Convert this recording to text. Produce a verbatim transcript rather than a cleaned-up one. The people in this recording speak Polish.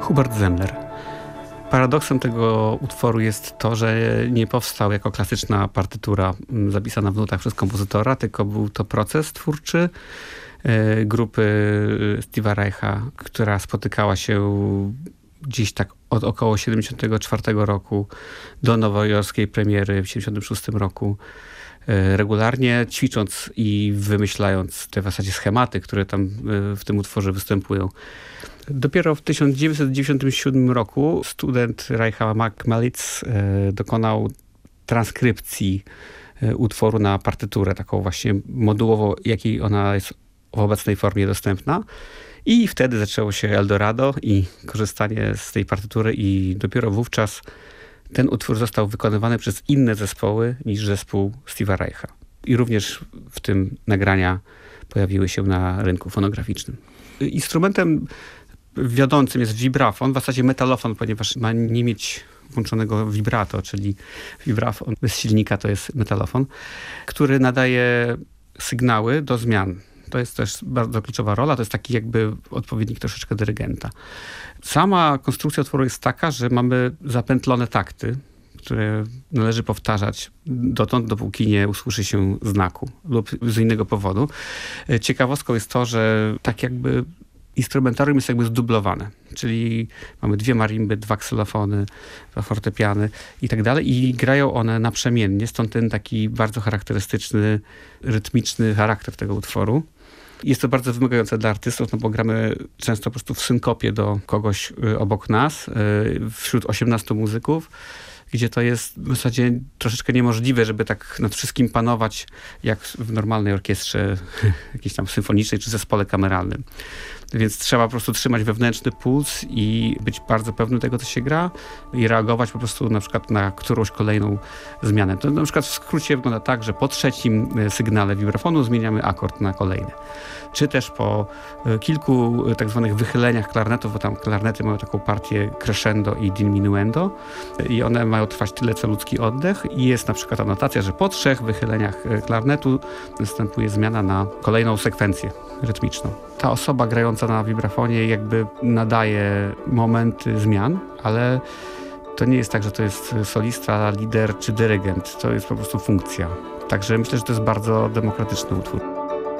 Hubert Zemler. Paradoksem tego utworu jest to, że nie powstał jako klasyczna partytura zapisana w nutach przez kompozytora, tylko był to proces twórczy grupy Steve'a Reicha, która spotykała się gdzieś tak od około siedemdziesiątego czwartego roku do nowojorskiej premiery w siedemdziesiątym szóstym roku. Regularnie ćwicząc i wymyślając te w zasadzie schematy, które tam w tym utworze występują. Dopiero w tysiąc dziewięćset dziewięćdziesiątym siódmym roku student Reicha Mac Malitz dokonał transkrypcji utworu na partyturę, taką właśnie modułową, jakiej ona jest w obecnej formie dostępna. I wtedy zaczęło się Eldorado i korzystanie z tej partytury i dopiero wówczas ten utwór został wykonywany przez inne zespoły niż zespół Steve'a Reicha. I również w tym nagrania pojawiły się na rynku fonograficznym. Instrumentem wiodącym jest vibrafon, w zasadzie metalofon, ponieważ ma nie mieć włączonego vibrato, czyli vibrafon bez silnika to jest metalofon, który nadaje sygnały do zmian. To jest też bardzo kluczowa rola, to jest taki jakby odpowiednik troszeczkę dyrygenta. Sama konstrukcja utworu jest taka, że mamy zapętlone takty, które należy powtarzać dotąd, dopóki nie usłyszy się znaku lub z innego powodu. Ciekawostką jest to, że tak jakby instrumentarium jest jakby zdublowane, czyli mamy dwie marimby, dwa ksylofony, dwa fortepiany i tak dalej i grają one naprzemiennie, stąd ten taki bardzo charakterystyczny, rytmiczny charakter tego utworu. Jest to bardzo wymagające dla artystów, no bo gramy często po prostu w synkopie do kogoś obok nas, wśród osiemnastu muzyków, gdzie to jest w zasadzie troszeczkę niemożliwe, żeby tak nad wszystkim panować jak w normalnej orkiestrze jakiejś tam symfonicznej czy zespole kameralnym. Więc trzeba po prostu trzymać wewnętrzny puls i być bardzo pewnym tego, co się gra i reagować po prostu na przykład na którąś kolejną zmianę. To na przykład w skrócie wygląda tak, że po trzecim sygnale vibrafonu zmieniamy akord na kolejny. Czy też po kilku tak zwanych wychyleniach klarnetów, bo tam klarnety mają taką partię crescendo i diminuendo i one mają trwać tyle, co ludzki oddech i jest na przykład anotacja, że po trzech wychyleniach klarnetu następuje zmiana na kolejną sekwencję rytmiczną. Ta osoba grająca na vibrafonie jakby nadaje momenty zmian, ale to nie jest tak, że to jest solista, lider czy dyrygent. To jest po prostu funkcja. Także myślę, że to jest bardzo demokratyczny utwór.